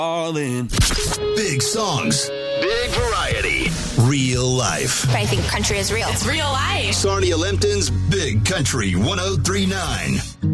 all in. Big songs, big variety, real life. I think country is real. It's real life. Sarnia Lempton's Big Country 103.9.